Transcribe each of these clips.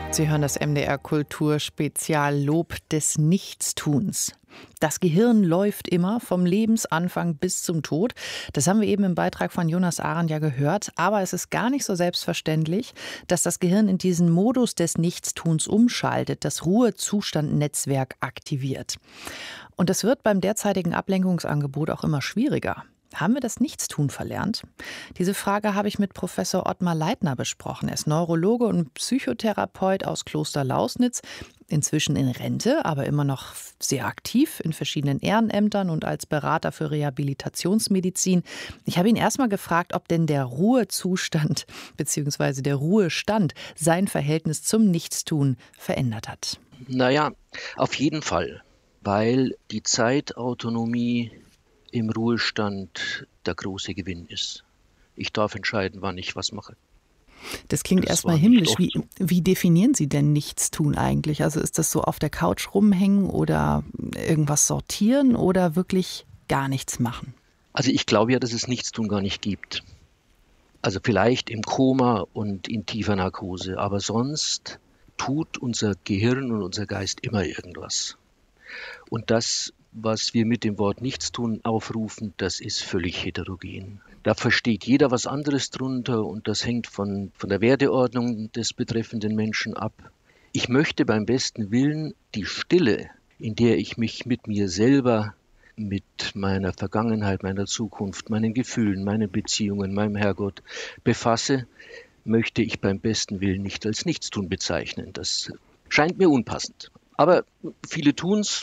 Sie hören das MDR Kulturspezial Lob des Nichtstuns. Das Gehirn läuft immer vom Lebensanfang bis zum Tod. Das haben wir eben im Beitrag von Jonas Arendt ja gehört. Aber es ist gar nicht so selbstverständlich, dass das Gehirn in diesen Modus des Nichtstuns umschaltet, das Ruhezustandnetzwerk aktiviert. Und das wird beim derzeitigen Ablenkungsangebot auch immer schwieriger. Haben wir das Nichtstun verlernt? Diese Frage habe ich mit Professor Ottmar Leitner besprochen. Er ist Neurologe und Psychotherapeut aus Kloster-Lausnitz, inzwischen in Rente, aber immer noch sehr aktiv in verschiedenen Ehrenämtern und als Berater für Rehabilitationsmedizin. Ich habe ihn erstmal gefragt, ob denn der Ruhezustand bzw. der Ruhestand sein Verhältnis zum Nichtstun verändert hat. Naja, auf jeden Fall, weil die Zeitautonomie im Ruhestand der große Gewinn ist. Ich darf entscheiden, wann ich was mache. Das klingt erstmal himmlisch. Wie definieren Sie denn Nichtstun eigentlich? Also ist das so auf der Couch rumhängen oder irgendwas sortieren oder wirklich gar nichts machen? Also ich glaube ja, dass es Nichtstun gar nicht gibt. Also vielleicht im Koma und in tiefer Narkose, aber sonst tut unser Gehirn und unser Geist immer irgendwas. Und das, was wir mit dem Wort Nichtstun aufrufen, das ist völlig heterogen. Da versteht jeder was anderes drunter und das hängt von der Werteordnung des betreffenden Menschen ab. Ich möchte beim besten Willen die Stille, in der ich mich mit mir selber, mit meiner Vergangenheit, meiner Zukunft, meinen Gefühlen, meinen Beziehungen, meinem Herrgott befasse, möchte ich beim besten Willen nicht als Nichtstun bezeichnen. Das scheint mir unpassend. Aber viele tun's.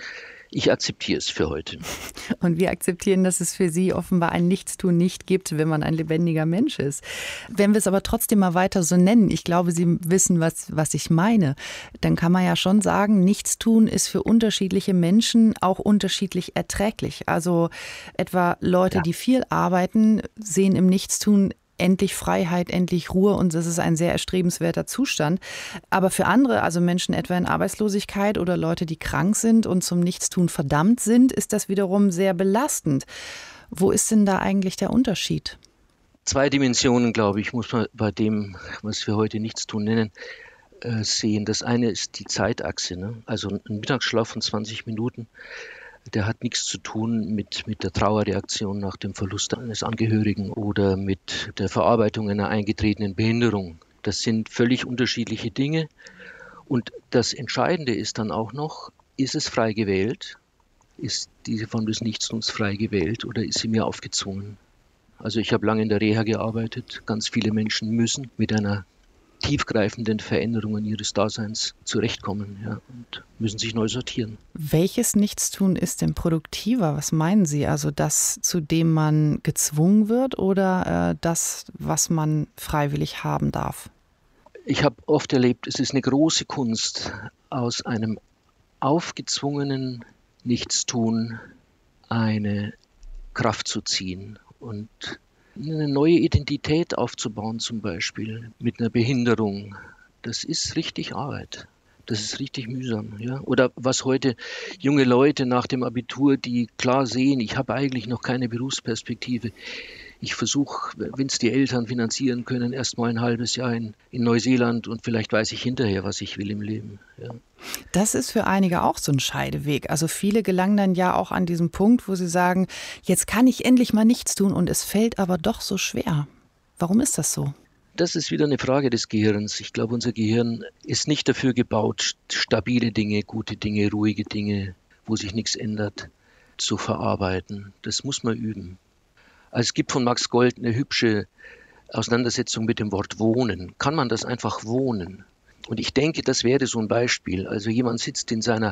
Ich akzeptiere es für heute. Und wir akzeptieren, dass es für Sie offenbar ein Nichtstun nicht gibt, wenn man ein lebendiger Mensch ist. Wenn wir es aber trotzdem mal weiter so nennen, ich glaube, Sie wissen, was ich meine, dann kann man ja schon sagen, Nichtstun ist für unterschiedliche Menschen auch unterschiedlich erträglich. Also etwa Leute, die viel arbeiten, sehen im Nichtstun endlich Freiheit, endlich Ruhe und das ist ein sehr erstrebenswerter Zustand. Aber für andere, also Menschen etwa in Arbeitslosigkeit oder Leute, die krank sind und zum Nichtstun verdammt sind, ist das wiederum sehr belastend. Wo ist denn da eigentlich der Unterschied? 2 Dimensionen, glaube ich, muss man bei dem, was wir heute Nichtstun nennen, sehen. Das eine ist die Zeitachse, ne? Also ein Mittagsschlaf von 20 Minuten. Der hat nichts zu tun mit der Trauerreaktion nach dem Verlust eines Angehörigen oder mit der Verarbeitung einer eingetretenen Behinderung. Das sind völlig unterschiedliche Dinge. Und das Entscheidende ist dann auch noch, ist es frei gewählt? Ist diese Form des Nichtstuns frei gewählt oder ist sie mir aufgezwungen? Also ich habe lange in der Reha gearbeitet. Ganz viele Menschen müssen mit einer tiefgreifenden Veränderungen ihres Daseins zurechtkommen, ja, und müssen sich neu sortieren. Welches Nichtstun ist denn produktiver? Was meinen Sie? Also das, zu dem man gezwungen wird oder das, was man freiwillig haben darf? Ich habe oft erlebt, es ist eine große Kunst, aus einem aufgezwungenen Nichtstun eine Kraft zu ziehen und eine neue Identität aufzubauen, zum Beispiel mit einer Behinderung. Das ist richtig Arbeit. Das ist richtig mühsam. Ja? Oder was heute junge Leute nach dem Abitur, die klar sehen, ich habe eigentlich noch keine Berufsperspektive. Ich versuche, wenn es die Eltern finanzieren können, erst mal ein halbes Jahr in Neuseeland und vielleicht weiß ich hinterher, was ich will im Leben. Ja. Das ist für einige auch so ein Scheideweg. Also viele gelangen dann ja auch an diesen Punkt, wo sie sagen, jetzt kann ich endlich mal nichts tun und es fällt aber doch so schwer. Warum ist das so? Das ist wieder eine Frage des Gehirns. Ich glaube, unser Gehirn ist nicht dafür gebaut, stabile Dinge, gute Dinge, ruhige Dinge, wo sich nichts ändert, zu verarbeiten. Das muss man üben. Also es gibt von Max Gold eine hübsche Auseinandersetzung mit dem Wort Wohnen. Kann man das einfach wohnen? Und ich denke, das wäre so ein Beispiel. Also jemand sitzt in seiner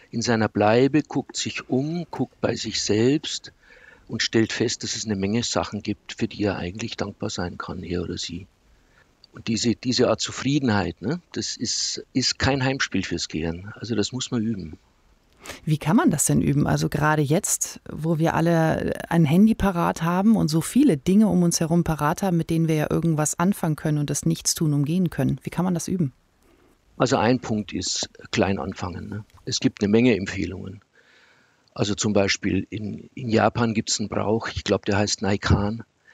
Bleibe, guckt sich um, guckt bei sich selbst und stellt fest, dass es eine Menge Sachen gibt, für die er eigentlich dankbar sein kann, er oder sie. Und diese Art Zufriedenheit, ne, das ist kein Heimspiel fürs Gehirn. Also das muss man üben. Wie kann man das denn üben? Also gerade jetzt, wo wir alle ein Handy parat haben und so viele Dinge um uns herum parat haben, mit denen wir ja irgendwas anfangen können und das Nichtstun umgehen können. Wie kann man das üben? Also ein Punkt ist klein anfangen. Ne? Es gibt eine Menge Empfehlungen. Also zum Beispiel in Japan gibt es einen Brauch, ich glaube, der heißt Naikan.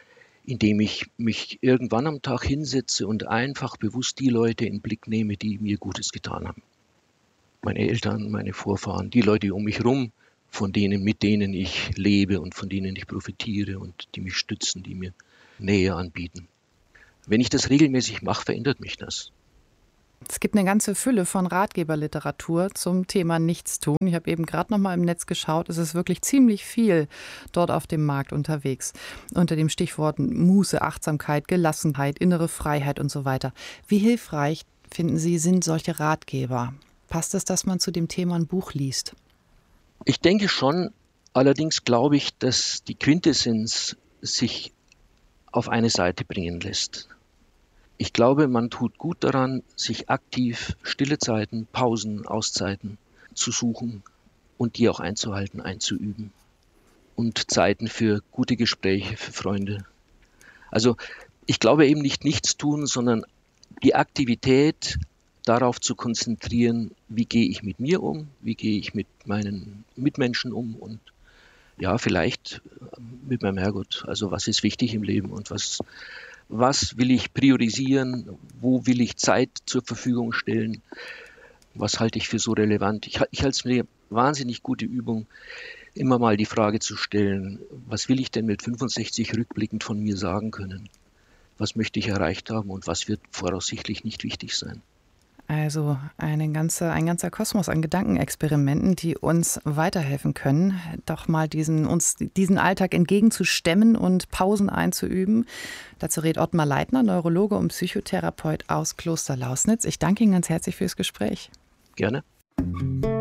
indem ich mich irgendwann am Tag hinsetze und einfach bewusst die Leute in den Blick nehme, die mir Gutes getan haben. Meine Eltern, meine Vorfahren, die Leute um mich herum, mit denen ich lebe und von denen ich profitiere und die mich stützen, die mir Nähe anbieten. Wenn ich das regelmäßig mache, verändert mich das. Es gibt eine ganze Fülle von Ratgeberliteratur zum Thema Nichtstun. Ich habe eben gerade noch mal im Netz geschaut. Es ist wirklich ziemlich viel dort auf dem Markt unterwegs. Unter dem Stichwort Muße, Achtsamkeit, Gelassenheit, innere Freiheit und so weiter. Wie hilfreich, finden Sie, sind solche Ratgeber? Passt es, dass man zu dem Thema ein Buch liest? Ich denke schon, allerdings glaube ich, dass die Quintessenz sich auf eine Seite bringen lässt. Ich glaube, man tut gut daran, sich aktiv stille Zeiten, Pausen, Auszeiten zu suchen und die auch einzuhalten, einzuüben. Und Zeiten für gute Gespräche, für Freunde. Also ich glaube eben nicht nichts tun, sondern die Aktivität darauf zu konzentrieren, wie gehe ich mit mir um, wie gehe ich mit meinen Mitmenschen um und ja, vielleicht mit meinem Herrgott. Also was ist wichtig im Leben und was will ich priorisieren, wo will ich Zeit zur Verfügung stellen, was halte ich für so relevant. Ich halte es für eine wahnsinnig gute Übung, immer mal die Frage zu stellen, was will ich denn mit 65 rückblickend von mir sagen können? Was möchte ich erreicht haben und was wird voraussichtlich nicht wichtig sein? Also ein ganzer Kosmos an Gedankenexperimenten, die uns weiterhelfen können, doch mal uns diesen Alltag entgegenzustemmen und Pausen einzuüben. Dazu rät Ottmar Leitner, Neurologe und Psychotherapeut aus Kloster Lausnitz. Ich danke Ihnen ganz herzlich fürs Gespräch. Gerne.